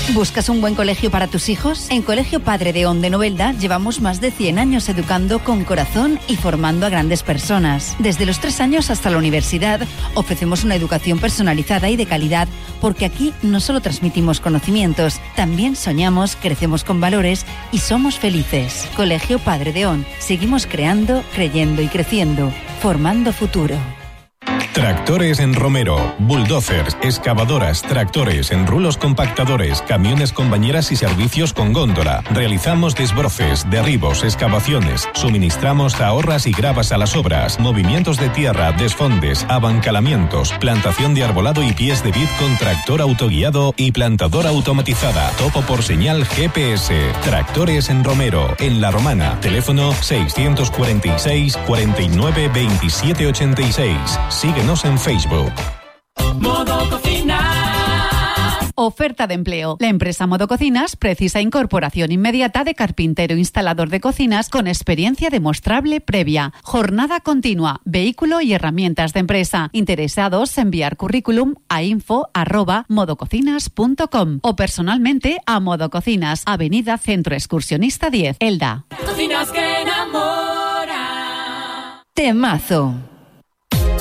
¿Buscas un buen colegio para tus hijos? En Colegio Padre de On de Novelda llevamos más de 100 años educando con corazón y formando a grandes personas. Desde los 3 años hasta la universidad ofrecemos una educación personalizada y de calidad, porque aquí no solo transmitimos conocimientos, también soñamos, crecemos con valores y somos felices. Colegio Padre de On. Seguimos creando, creyendo y creciendo, formando futuro. Tractores en Romero, bulldozers, excavadoras, tractores, enrulos compactadores, camiones con bañeras y servicios con góndola. Realizamos desbroces, derribos, excavaciones. Suministramos zahorras y gravas a las obras, movimientos de tierra, desfondes, abancalamientos, plantación de arbolado y pies de vid con tractor autoguiado y plantadora automatizada. Topo por señal GPS. Tractores en Romero, en La Romana. Teléfono 646 49 27 86. Síguenos en Facebook. Modo Cocinas. Oferta de empleo. La empresa Modo Cocinas precisa incorporación inmediata de carpintero instalador de cocinas con experiencia demostrable previa. Jornada continua, vehículo y herramientas de empresa. Interesados, enviar currículum a info@modococinas.com o personalmente a Modo Cocinas, Avenida Centro Excursionista 10, Elda. Cocinas que enamoran. Temazo.